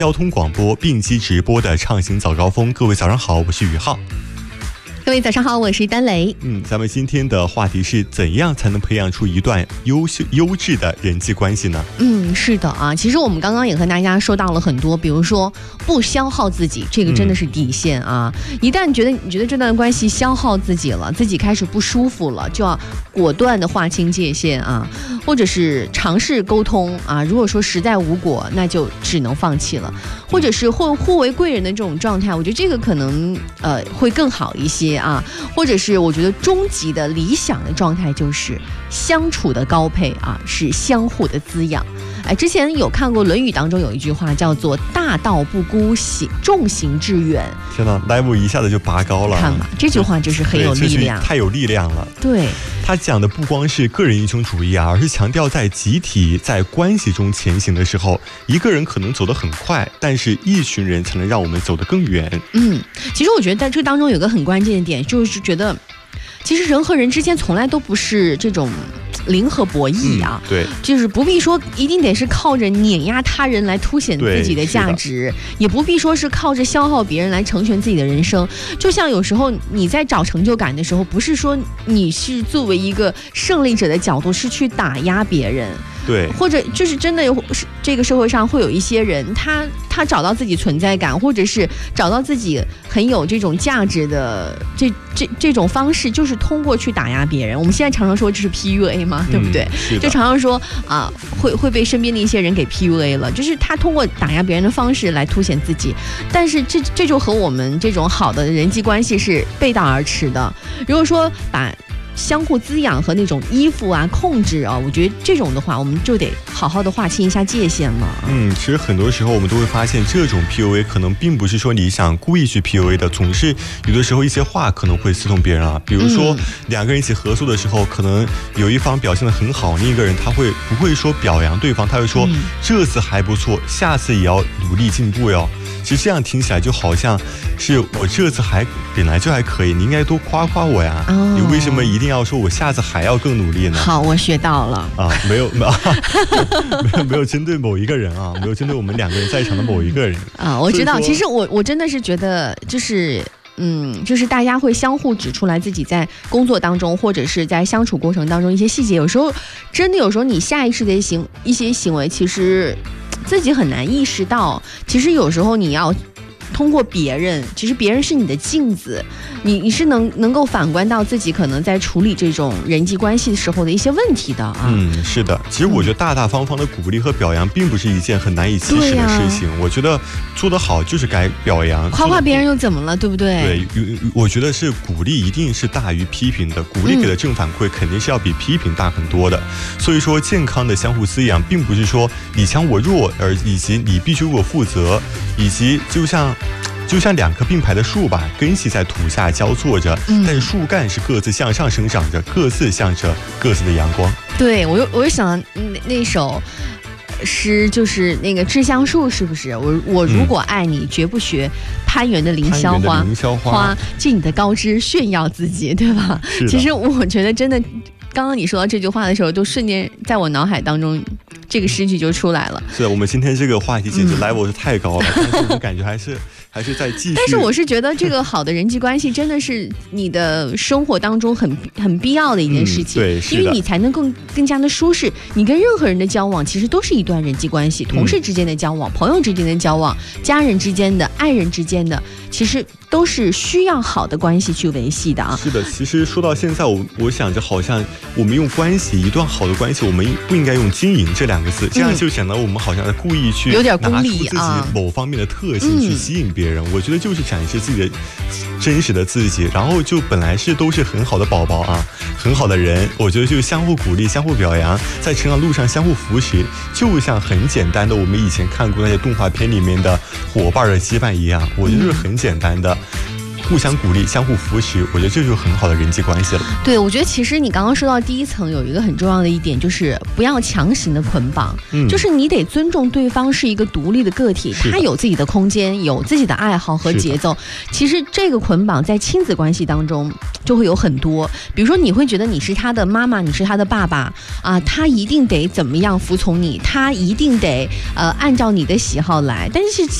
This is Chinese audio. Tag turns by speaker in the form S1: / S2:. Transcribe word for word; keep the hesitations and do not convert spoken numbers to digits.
S1: 交通广播并机直播的畅行早高峰，各位早上好，我是宇浩。
S2: 各位早上好，我是丹雷。
S1: 嗯，咱们今天的话题是怎样才能培养出一段优秀优质的人际关系呢？
S2: 嗯，是的啊，其实我们刚刚也和大家说到了很多，比如说不消耗自己，这个真的是底线啊。嗯、一旦觉得你觉得这段关系消耗自己了，自己开始不舒服了，就要果断的划清界限啊，或者是尝试沟通啊。如果说实在无果，那就只能放弃了，或者是互互为贵人的这种状态，我觉得这个可能呃会更好一些。啊，或者是我觉得终极的理想的状态就是相处的高配啊，是相互的滋养。哎，之前有看过《论语》当中有一句话叫做“大道不孤，行众行之远”。
S1: 天哪 ，level 一下子就拔高了。
S2: 看吧，这句话就是很有力量，
S1: 太有力量了。
S2: 对，
S1: 他讲的不光是个人英雄主义啊，而是强调在集体在关系中前行的时候，一个人可能走得很快，但是一群人才能让我们走得更远。
S2: 嗯，其实我觉得在这当中有个很关键的点，就是觉得其实人和人之间从来都不是这种零和博弈啊、
S1: 嗯、对，
S2: 就是不必说一定得是靠着碾压他人来凸显自己的价值，也不必说是靠着消耗别人来成全自己的人生。就像有时候你在找成就感的时候，不是说你是作为一个胜利者的角度是去打压别人，
S1: 对，
S2: 或者就是真的有这个社会上会有一些人，他他找到自己存在感，或者是找到自己很有这种价值的这这这种方式，就是通过去打压别人。我们现在常常说这是 P U A 嘛，对不对？
S1: 嗯、
S2: 就常常说啊，会会被身边的一些人给 P U A 了，就是他通过打压别人的方式来凸显自己。但是这这就和我们这种好的人际关系是背道而驰的。如果说把相互滋养和那种依附啊、控制啊，我觉得这种的话，我们就得好好的划清一下界限了。
S1: 嗯，其实很多时候我们都会发现，这种 P U A 可能并不是说你想故意去 P U A 的，总是有的时候一些话可能会刺痛别人啊。比如说、嗯、两个人一起合作的时候，可能有一方表现得很好，另一个人他会不会说表扬对方，他会说、嗯、这次还不错，下次也要努力进步哟。其实这样听起来就好像是我这次还本来就还可以，你应该多夸夸我呀、哦、你为什么一定要说我下次还要更努力呢？
S2: 好，我学到了
S1: 啊，没有没有没有没有针对某一个人啊，没有针对我们两个人在场的某一个人
S2: 啊，我知道。其实我我真的是觉得就是嗯，就是大家会相互指出来自己在工作当中或者是在相处过程当中一些细节，有时候真的有时候你下意识的行一些行为，其实自己很难意识到，其实有时候你要通过别人，其实别人是你的镜子，你你是能能够反观到自己可能在处理这种人际关系的时候的一些问题的啊。
S1: 嗯，是的，其实我觉得大大方方的鼓励和表扬并不是一件很难以启齿的事情、啊、我觉得做得好就是该表扬，
S2: 夸夸别人又怎么了，对不对？
S1: 对，我觉得是鼓励一定是大于批评的，鼓励给的正反馈肯定是要比批评大很多的、嗯、所以说健康的相互滋养并不是说你强我弱，而以及你必须为我负责，以及就像就像两棵并排的树吧，根系在土下交错着、嗯、但是树干是各自向上生长着，各自向着各自的阳光。
S2: 对，我又我又想到那那首诗，就是那个致橡树，是不是？我我如果爱你、嗯、绝不学攀援的凌霄花，
S1: 凌霄花
S2: 借你的高枝炫耀自己，对吧？其实我觉得真的，刚刚你说到这句话的时候，都瞬间在我脑海当中这个诗句就出来了。
S1: 是的，我们今天这个话题简直 level 是太高了、嗯、但是我感觉还是还是在继续。
S2: 但是我是觉得这个好的人际关系真的是你的生活当中很很必要的一件事情、
S1: 嗯、对，是
S2: 的，因为你才能更更加的舒适。你跟任何人的交往其实都是一段人际关系，同事之间的交往、嗯、朋友之间的交往、家人之间的、爱人之间的，其实都是需要好的关系去维系的啊。
S1: 是的，其实说到现在，我我想着好像我们用关系，一段好的关系，我们不应该用经营这两个字，这样就显得我们好像故意去
S2: 有点功利
S1: 拿出自己某方面的特性去吸引别人、嗯、我觉得就是展示自己的真实的自己，然后就本来是都是很好的宝宝啊，很好的人，我觉得就相互鼓励、相互表扬，在成长路上相互扶持，就像很简单的我们以前看过那些动画片里面的伙伴的羁绊一样，我觉得是很简单的。 互相鼓励、相互扶持，我觉得这就是很好的人际关系了。
S2: 对，我觉得其实你刚刚说到第一层有一个很重要的一点，就是不要强行的捆绑，嗯，就是你得尊重对方是一个独立的个体，他有自己的空间，有自己的爱好和节奏。其实这个捆绑在亲子关系当中就会有很多，比如说你会觉得你是他的妈妈，你是他的爸爸啊，他一定得怎么样服从你，他一定得呃按照你的喜好来，但是